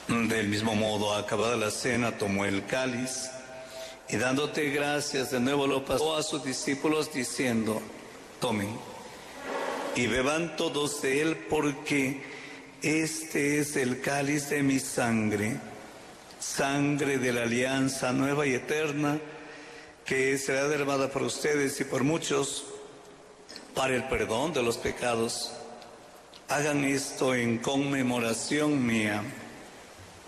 Del mismo modo, acabada la cena, tomó el cáliz y dándote gracias de nuevo lo pasó a sus discípulos diciendo: tomen y beban todos de él, porque este es el cáliz de mi sangre, sangre de la alianza nueva y eterna, que será derramada por ustedes y por muchos para el perdón de los pecados. Hagan esto en conmemoración mía.